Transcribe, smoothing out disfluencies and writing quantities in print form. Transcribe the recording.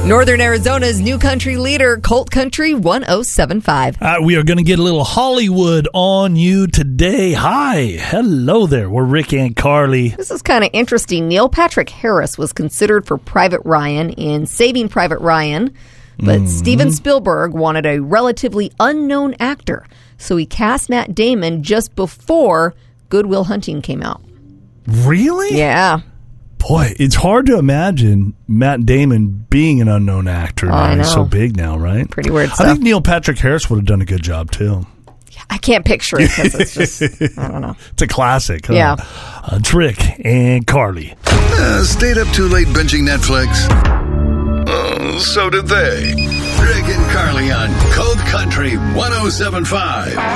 Northern Arizona's new country leader, Colt Country 1075. We are going to get a little Hollywood on you today. Hi. Hello there. We're Rick and Carly. This is kind of interesting. Neil Patrick Harris was considered for Private Ryan in Saving Private Ryan, but Steven Spielberg wanted a relatively unknown actor, so he cast Matt Damon just before Good Will Hunting came out. Really? Yeah. Boy, it's hard to imagine Matt Damon being an unknown actor. I know. He's so big now, right? Pretty weird I stuff. think Neil Patrick Harris would have done a good job, too. I can't picture it because it's just, I don't know. It's a classic. Huh? Yeah. It's Rick and Carly. Stayed up too late binging Netflix? So did they. Rick and Carly on Cold Country 1075.